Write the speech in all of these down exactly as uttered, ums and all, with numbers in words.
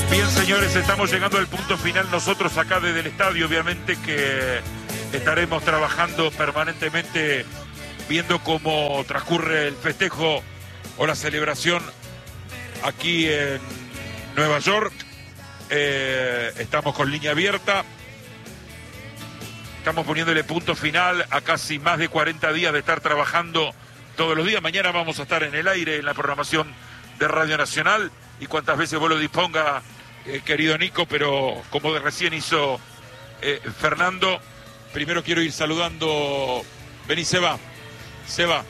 Bien, señores, estamos llegando al punto final nosotros acá desde el estadio. Obviamente que estaremos trabajando permanentemente viendo cómo transcurre el festejo o la celebración aquí en Nueva York. Eh, estamos con línea abierta. Estamos poniéndole punto final a casi más de cuarenta días de estar trabajando todos los días. Mañana vamos a estar en el aire en la programación de Radio Nacional y cuantas veces vos lo disponga, eh, querido Nico, pero como de recién hizo eh, Fernando, primero quiero ir saludando. Vení, Seba. Seba.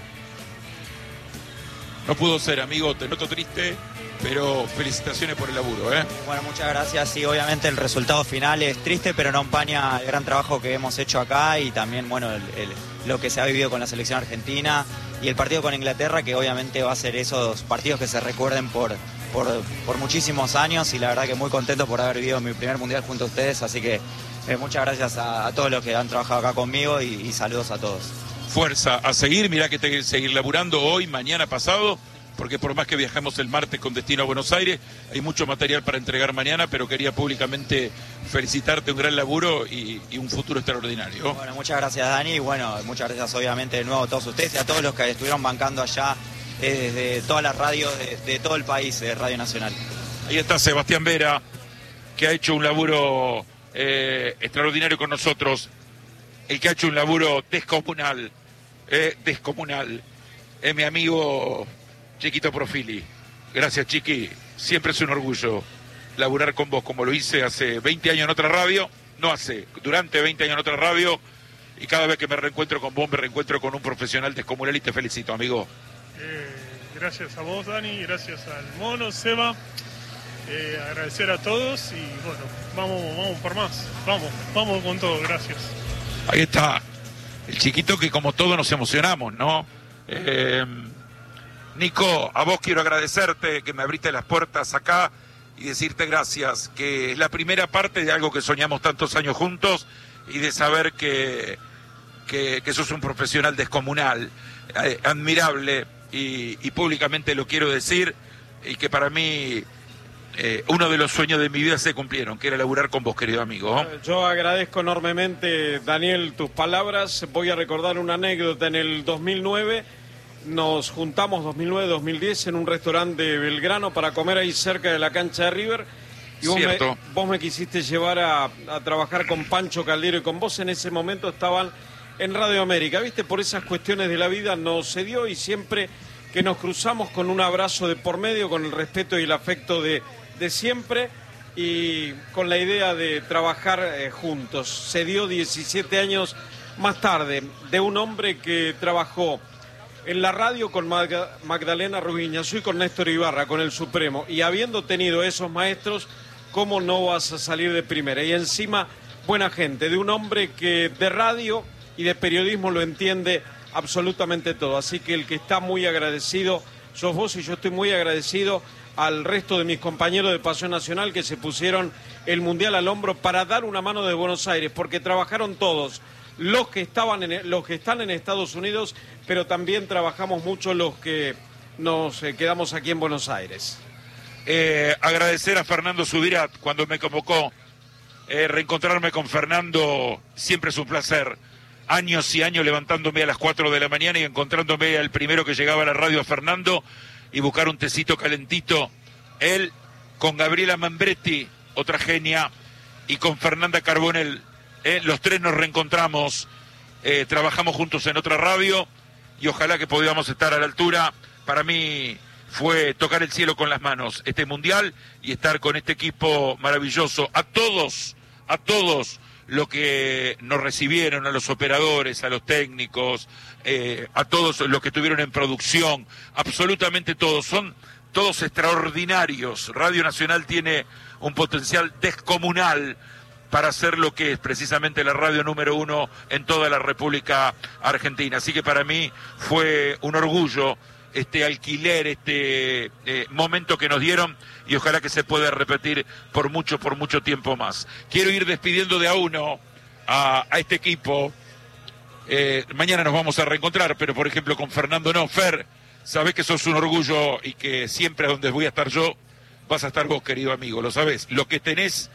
No pudo ser, amigo, te noto triste, pero felicitaciones por el laburo, ¿eh? Bueno, muchas gracias. Sí, obviamente el resultado final es triste, pero no empaña el gran trabajo que hemos hecho acá y también, bueno, el, el, lo que se ha vivido con la selección argentina y el partido con Inglaterra, que obviamente va a ser esos partidos que se recuerden por, por, por muchísimos años, y la verdad que muy contento por haber vivido mi primer mundial junto a ustedes, así que eh, muchas gracias a, a todos los que han trabajado acá conmigo y, y saludos a todos. Fuerza, a seguir, mirá que te que seguir laburando hoy, mañana, pasado, porque por más que viajemos el martes con destino a Buenos Aires, hay mucho material para entregar mañana, pero quería públicamente felicitarte, un gran laburo y, y un futuro extraordinario. Bueno, muchas gracias, Dani, y bueno, muchas gracias obviamente de nuevo a todos ustedes y a todos los que estuvieron bancando allá eh, desde todas las radios de, de todo el país, de Radio Nacional. Ahí está Sebastián Vera, que ha hecho un laburo eh, extraordinario con nosotros, el que ha hecho un laburo descomunal, eh, descomunal, es mi amigo Chiquito Profili. Gracias, Chiqui, siempre es un orgullo laburar con vos, como lo hice hace veinte años en otra radio, no hace, durante veinte años en otra radio, y cada vez que me reencuentro con vos, me reencuentro con un profesional descomunal y te felicito, amigo. Eh, gracias a vos, Dani, gracias al Mono, Seba, eh, agradecer a todos y bueno, vamos, vamos por más, vamos, vamos con todo, gracias. Ahí está, el Chiquito que como todos nos emocionamos, ¿no? Eh, Nico, a vos quiero agradecerte que me abriste las puertas acá y decirte gracias, que es la primera parte de algo que soñamos tantos años juntos y de saber que, que, que sos un profesional descomunal, eh, admirable y, y públicamente lo quiero decir, y que para mí eh, uno de los sueños de mi vida se cumplieron, que era laburar con vos, querido amigo. Yo agradezco enormemente, Daniel, tus palabras. Voy a recordar una anécdota. En el dos mil nueve nos juntamos, dos mil nueve dos mil diez, en un restaurante de Belgrano para comer ahí cerca de la cancha de River. Y vos me, vos me quisiste llevar a, a trabajar con Pancho Caldero, y con vos en ese momento estaban en Radio América. Viste, por esas cuestiones de la vida nos se dio, y siempre que nos cruzamos con un abrazo de por medio, con el respeto y el afecto de, de siempre, y con la idea de trabajar eh, juntos. Se dio diecisiete años más tarde, de un hombre que trabajó en la radio con Magdalena Rubiñazú y con Néstor Ibarra, con el Supremo, y habiendo tenido esos maestros, ¿cómo no vas a salir de primera? Y encima, buena gente, de un hombre que de radio y de periodismo lo entiende absolutamente todo. Así que el que está muy agradecido sos vos, y yo estoy muy agradecido al resto de mis compañeros de Pasión Nacional que se pusieron el Mundial al hombro para dar una mano de Buenos Aires, porque trabajaron todos. Los que estaban en, los que están en Estados Unidos, pero también trabajamos mucho los que nos eh, quedamos aquí en Buenos Aires. Eh, agradecer a Fernando Subirat cuando me convocó. Eh, reencontrarme con Fernando siempre es un placer. Años y años levantándome a las cuatro de la mañana y encontrándome al primero que llegaba a la radio, a Fernando, y buscar un tecito calentito. Él con Gabriela Mambretti, otra genia, y con Fernanda Carbonell. Eh, los tres nos reencontramos, eh, trabajamos juntos en otra radio y ojalá que podamos estar a la altura. Para mí fue tocar el cielo con las manos este mundial y estar con este equipo maravilloso. A todos, a todos los que nos recibieron, a los operadores, a los técnicos, eh, a todos los que estuvieron en producción, absolutamente todos, son todos extraordinarios. Radio Nacional tiene un potencial descomunal para hacer lo que es precisamente la radio número uno en toda la República Argentina. Así que para mí fue un orgullo este alquiler, este eh, momento que nos dieron, y ojalá que se pueda repetir por mucho, por mucho tiempo más. Quiero ir despidiendo de a uno a, a este equipo. Eh, mañana nos vamos a reencontrar, pero por ejemplo con Fernando no. Fer, sabés que sos un orgullo y que siempre a donde voy a estar yo vas a estar vos, querido amigo, lo sabés. Lo que tenés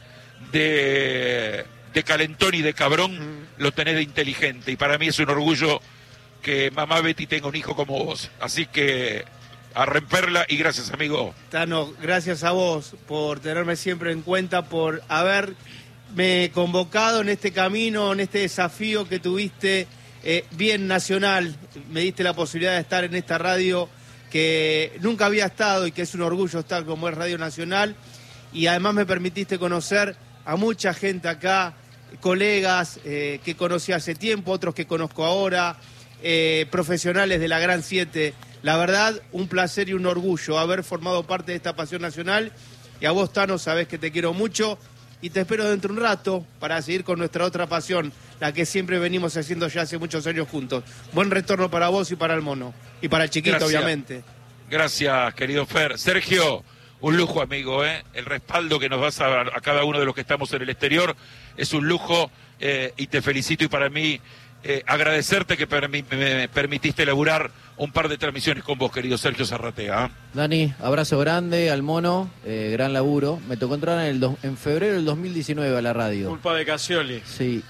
de, de calentón y de cabrón, mm. lo tenés de inteligente. Y para mí es un orgullo que mamá Betty tenga un hijo como vos. Así que a romperla y gracias, amigo. Tano, gracias a vos por tenerme siempre en cuenta, por haberme convocado en este camino, en este desafío que tuviste eh, bien nacional. Me diste la posibilidad de estar en esta radio que nunca había estado y que es un orgullo estar como es Radio Nacional. Y además me permitiste conocer a mucha gente acá, colegas eh, que conocí hace tiempo, otros que conozco ahora, eh, profesionales de la Gran Siete. La verdad, un placer y un orgullo haber formado parte de esta pasión nacional. Y a vos, Tano, sabés que te quiero mucho y te espero dentro de un rato para seguir con nuestra otra pasión, la que siempre venimos haciendo ya hace muchos años juntos. Buen retorno para vos y para el mono. Y para el chiquito, Gracias. obviamente. Gracias, querido Fer. Sergio, un lujo, amigo, ¿eh? El respaldo que nos vas a dar a cada uno de los que estamos en el exterior es un lujo eh, y te felicito. Y para mí, eh, agradecerte que permi me permitiste elaborar un par de transmisiones con vos, querido Sergio Zarratea. ¿eh? Dani, abrazo grande al mono, eh, gran laburo. Me tocó entrar en, el do en febrero del dos mil diecinueve a la radio. Culpa de Casioli. Sí,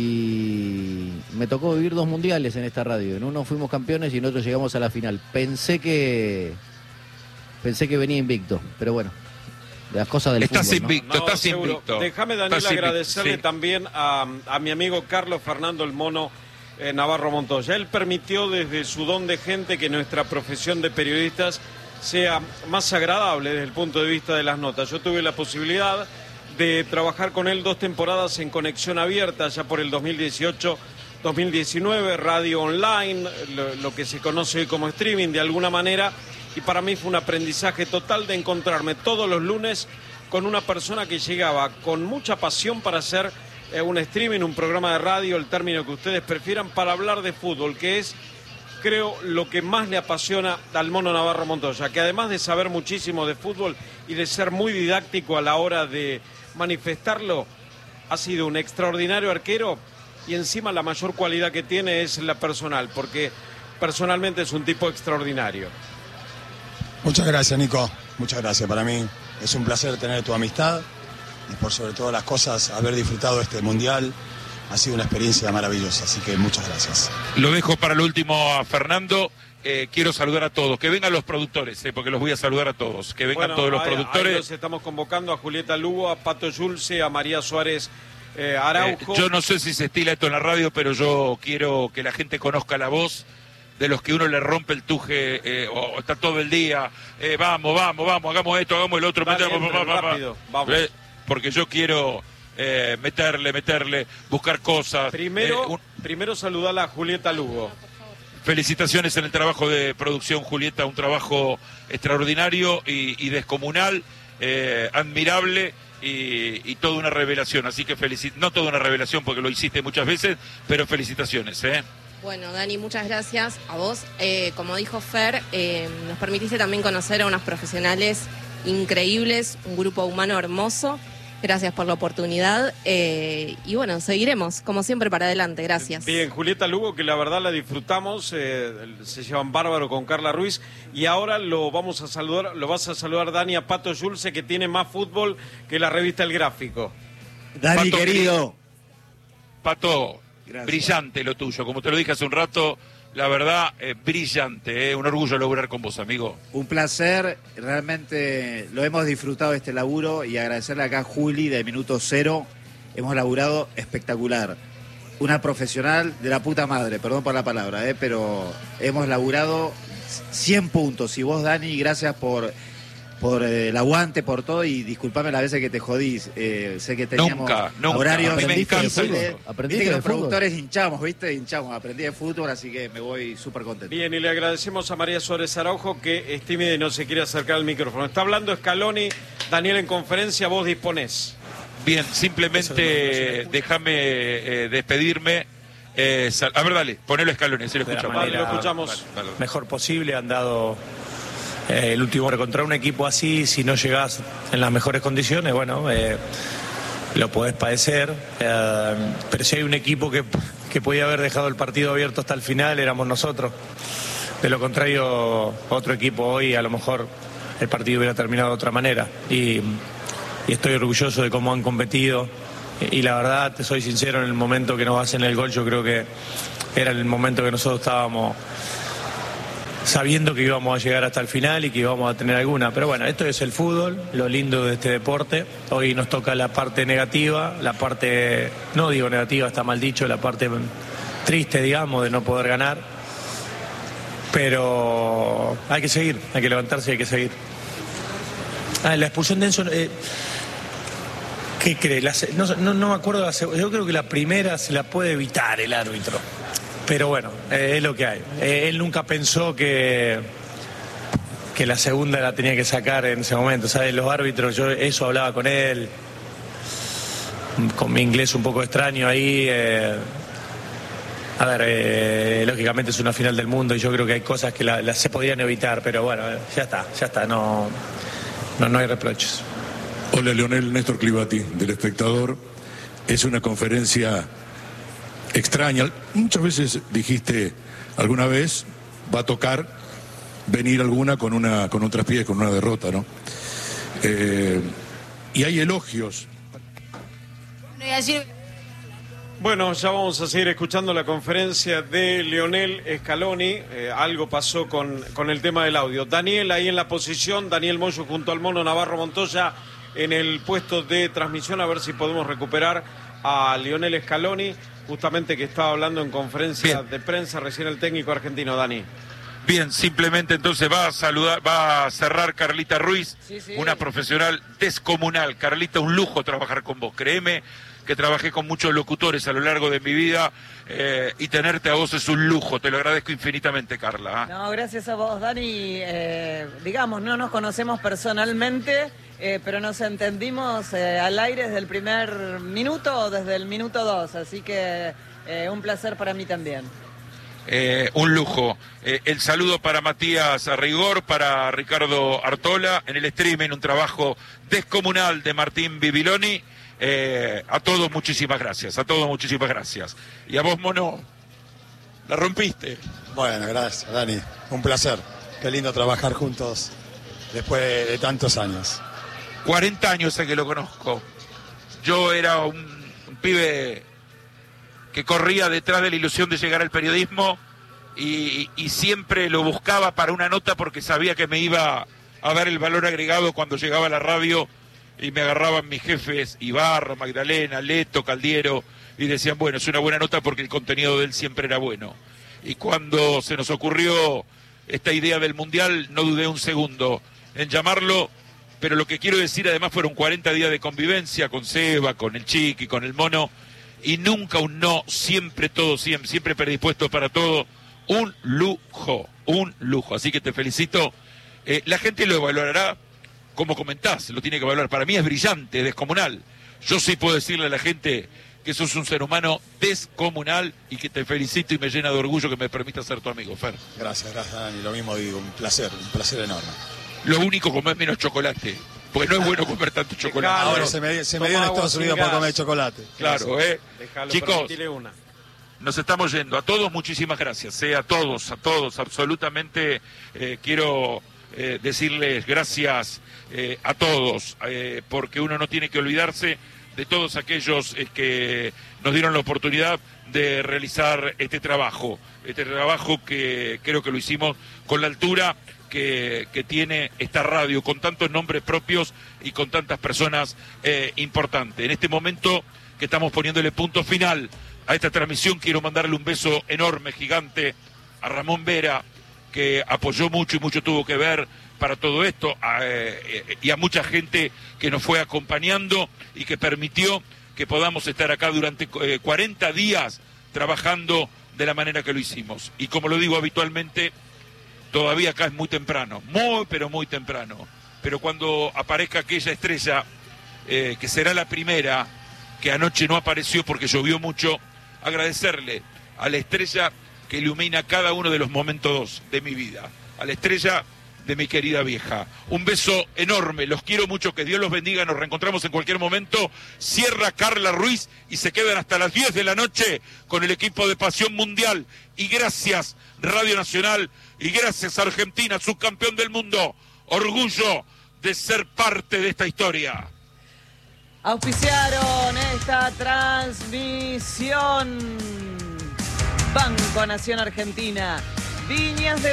y me tocó vivir dos mundiales en esta radio. En uno fuimos campeones y en otro llegamos a la final. Pensé que pensé que venía invicto, pero bueno, las cosas del estás fútbol, invicto, ¿no? estás seguro. invicto. Déjame, Daniel, Estás agradecerle invicto, sí. también a, a mi amigo Carlos Fernando el Mono eh, Navarro Montoya. Él permitió desde su don de gente que nuestra profesión de periodistas sea más agradable desde el punto de vista de las notas. Yo tuve la posibilidad de trabajar con él dos temporadas en Conexión Abierta, ya por el dos mil dieciocho dos mil diecinueve, radio online, lo, lo que se conoce hoy como streaming de alguna manera. Y para mí fue un aprendizaje total de encontrarme todos los lunes con una persona que llegaba con mucha pasión para hacer eh, un streaming, un programa de radio, el término que ustedes prefieran, para hablar de fútbol, que es, creo, lo que más le apasiona al Mono Navarro Montoya, que además de saber muchísimo de fútbol y de ser muy didáctico a la hora de manifestarlo, ha sido un extraordinario arquero y encima la mayor cualidad que tiene es la personal, porque personalmente es un tipo extraordinario. Muchas gracias, Nico. Muchas gracias. Para mí es un placer tener tu amistad y por sobre todas las cosas haber disfrutado este mundial. Ha sido una experiencia maravillosa, así que muchas gracias. Lo dejo para lo último a Fernando. Eh, quiero saludar a todos. Que vengan los productores, eh, porque los voy a saludar a todos. Que vengan bueno, todos los ahí, productores. Ahí los estamos convocando a Julieta Lugo, a Pato Yulce, a María Suárez eh, Araujo. Eh, yo no sé si se estila esto en la radio, pero yo quiero que la gente conozca la voz de los que uno le rompe el tuje, eh, o está todo el día, eh, vamos, vamos, vamos, hagamos esto, hagamos el otro, Dale, metemos, entre, va, va, va. rápido, vamos. Eh, porque yo quiero eh, meterle, meterle, buscar cosas. Primero, eh, un... primero saludar a Julieta Lugo. Felicitaciones en el trabajo de producción, Julieta, un trabajo extraordinario y, y descomunal, eh, admirable y, y toda una revelación. Así que felicit no toda una revelación porque lo hiciste muchas veces, pero felicitaciones, ¿eh? Bueno, Dani, muchas gracias a vos. Eh, como dijo Fer, eh, nos permitiste también conocer a unos profesionales increíbles, un grupo humano hermoso. Gracias por la oportunidad. Eh, y bueno, seguiremos, como siempre, para adelante. Gracias. Bien, Julieta Lugo, que la verdad la disfrutamos, eh, se llevan bárbaro con Carla Ruiz. Y ahora lo vamos a saludar, lo vas a saludar, Dani, a Pato Yulce, que tiene más fútbol que la revista El Gráfico. Dani, Pato, querido. Pato, Gracias. Brillante lo tuyo, como te lo dije hace un rato, la verdad, eh, brillante, eh, un orgullo lograr con vos, amigo. Un placer, realmente lo hemos disfrutado este laburo y agradecerle acá a Juli de Minuto Cero, hemos laburado espectacular. Una profesional de la puta madre, perdón por la palabra, eh, pero hemos laburado cien puntos y vos, Dani, gracias por... por eh, el aguante, por todo, y disculpame las veces que te jodís, eh, sé que teníamos Nunca, nunca. horarios A mí me encanta difíciles. eso. Aprendiste Viste que de los fútbol. productores hinchamos, ¿viste? Hinchamos, aprendí de fútbol, así que me voy súper contento. Bien, y le agradecemos a María Suárez Araujo, que es tímida y no se quiere acercar al micrófono. Está hablando Scaloni, Daniel en conferencia, vos disponés. Bien, simplemente déjame eh, despedirme. Eh, a ver, dale, ponelo Scaloni, si lo escuchamos. Vale, lo escuchamos. Vale, vale, vale. Mejor posible, han dado eh, el último contra un equipo así, si no llegás en las mejores condiciones, bueno, eh, lo podés padecer, eh, pero si hay un equipo que, que podía haber dejado el partido abierto hasta el final, éramos nosotros. De lo contrario, otro equipo hoy a lo mejor el partido hubiera terminado de otra manera. Y, y estoy orgulloso de cómo han competido. Y, y la verdad, te soy sincero, en el momento que nos hacen el gol, yo creo que era el momento que nosotros estábamos sabiendo que íbamos a llegar hasta el final y que íbamos a tener alguna. Pero bueno, esto es el fútbol, lo lindo de este deporte. Hoy nos toca la parte negativa, la parte, no digo negativa, está mal dicho, la parte triste, digamos, de no poder ganar. Pero hay que seguir, hay que levantarse y hay que seguir. Ah, la expulsión de Enzo, eh, ¿qué cree? La, no, no, no me acuerdo, la, yo creo que la primera se la puede evitar el árbitro. Pero bueno, eh, es lo que hay. Eh, él nunca pensó que, que la segunda la tenía que sacar en ese momento. ¿Sabes? Los árbitros, yo eso hablaba con él, con mi inglés un poco extraño ahí. Eh, a ver, eh, lógicamente es una final del mundo y yo creo que hay cosas que la, la se podían evitar, pero bueno, ya está, ya está, no, no, no hay reproches. Hola, Leonel, Néstor Clivati, del Espectador. Es una conferencia extraña. Muchas veces dijiste, alguna vez va a tocar venir alguna con una con un traspié, con una derrota, ¿no? Eh, y hay elogios. Bueno, ya vamos a seguir escuchando la conferencia de Lionel Scaloni. Eh, algo pasó con, con el tema del audio. Daniel ahí en la posición, Daniel Moyo junto al Mono Navarro Montoya en el puesto de transmisión, a ver si podemos recuperar a Lionel Scaloni, justamente que estaba hablando en conferencia Bien. de prensa recién el técnico argentino. Dani. Bien, simplemente entonces va a saludar, va a cerrar Carlita Ruiz, sí, sí. una profesional descomunal. Carlita, un lujo trabajar con vos, créeme que trabajé con muchos locutores a lo largo de mi vida eh, y tenerte a vos es un lujo, te lo agradezco infinitamente, Carla. ¿eh? No, gracias a vos, Dani. Eh, digamos, no nos conocemos personalmente, eh, pero nos entendimos eh, al aire desde el primer minuto o desde el minuto dos, así que eh, un placer para mí también. Eh, un lujo. Eh, el saludo para Matías Arrigor, para Ricardo Artola, en el streaming un trabajo descomunal de Martín Bibiloni. Eh, a todos muchísimas gracias, a todos muchísimas gracias. Y a vos, Mono, la rompiste. Bueno, gracias, Dani. Un placer. Qué lindo trabajar juntos después de, de tantos años. cuarenta años en que lo conozco. Yo era un, un pibe que corría detrás de la ilusión de llegar al periodismo y, y siempre lo buscaba para una nota porque sabía que me iba a dar el valor agregado cuando llegaba a la radio y me agarraban mis jefes Ibarra, Magdalena, Leto, Caldiero y decían, bueno, es una buena nota porque el contenido de él siempre era bueno. Y cuando se nos ocurrió esta idea del Mundial, no dudé un segundo en llamarlo, pero lo que quiero decir además fueron cuarenta días de convivencia con Seba, con el Chiqui, con el Mono, y nunca un no, siempre todo, siempre, siempre predispuesto para todo. Un lujo, un lujo. Así que te felicito. Eh, la gente lo evaluará como comentás, lo tiene que evaluar. Para mí es brillante, descomunal. Yo sí puedo decirle a la gente que sos un ser humano descomunal y que te felicito y me llena de orgullo que me permita ser tu amigo, Fer. Gracias, gracias, Dani. Lo mismo digo, un placer, un placer enorme. Lo único, comer menos chocolate. Porque no es bueno comer tanto chocolate. Ahora no, se me, se me dio en Estados Unidos por comer chocolate. Claro, ¿eh? Déjalo, chicos, una. nos estamos yendo. A todos muchísimas gracias, ¿eh? A todos, a todos. Absolutamente eh, quiero eh, decirles gracias eh, a todos, eh, porque uno no tiene que olvidarse de todos aquellos eh, que nos dieron la oportunidad de realizar este trabajo. Este trabajo que creo que lo hicimos con la altura Que, que tiene esta radio, con tantos nombres propios y con tantas personas eh, importantes. En este momento que estamos poniéndole punto final a esta transmisión, quiero mandarle un beso enorme, gigante, a Ramón Vera, que apoyó mucho y mucho tuvo que ver para todo esto, a, eh, y a mucha gente que nos fue acompañando y que permitió que podamos estar acá durante eh, cuarenta días trabajando de la manera que lo hicimos. Y como lo digo habitualmente, todavía acá es muy temprano, muy pero muy temprano, pero cuando aparezca aquella estrella, eh, que será la primera, que anoche no apareció porque llovió mucho, agradecerle a la estrella que ilumina cada uno de los momentos de mi vida, a la estrella de mi querida vieja. Un beso enorme, los quiero mucho, que Dios los bendiga, nos reencontramos en cualquier momento. Cierra Carla Ruiz y se quedan hasta las diez de la noche con el equipo de Pasión Mundial. Y gracias Radio Nacional y gracias Argentina, subcampeón del mundo. orgullo de ser parte de esta historia. Auspiciaron esta transmisión Banco Nación Argentina, Viñas de